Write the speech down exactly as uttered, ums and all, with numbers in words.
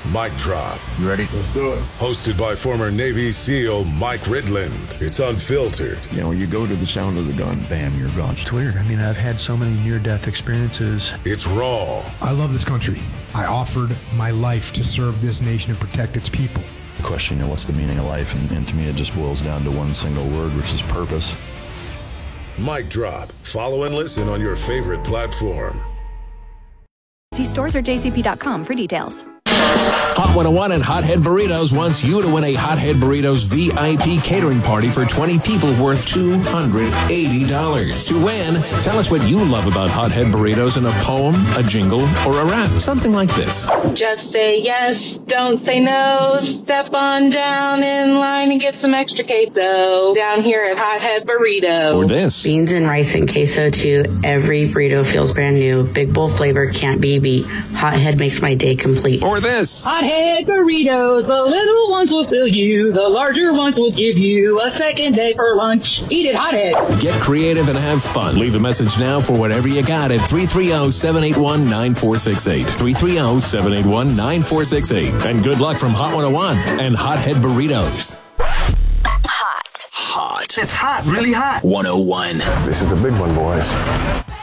Mic Drop. You ready? Let's do it. Hosted by former Navy SEAL Mike Ridland. It's unfiltered. You know, you go to the sound of the gun, bam, you're gone. It's weird. I mean, I've had so many near-death experiences. It's raw. I love this country. I offered my life to serve this nation and protect its people. The question, you know, what's the meaning of life? And, and to me, it just boils down to one single word, which is purpose. Mic Drop. Follow and listen on your favorite platform. See stores or j c p dot com for details. Hot one oh one and Hothead Burritos wants you to win a Hothead Burritos V I P catering party for twenty people worth two hundred eighty dollars. To win, tell us what you love about Hothead Burritos in a poem, a jingle, or a rap. Something like this. Just say yes, don't say no. Step on down in line and get some extra queso down here at Hothead Burrito. Or this. Beans and rice and queso too. Every burrito feels brand new. Big bowl flavor can't be beat. Hothead makes my day complete. Or this. Hothead Burritos, the little ones will fill you. The larger ones will give you a second day for lunch. Eat it, Hothead. Get creative and have fun. Leave a message now for whatever you got at three three zero, seven eight one, nine four six eight. three three zero, seven eight one, nine four six eight. And good luck from Hot one oh one and Hothead Burritos. Hot. Hot. It's hot, really hot. one oh one. This is the big one, boys.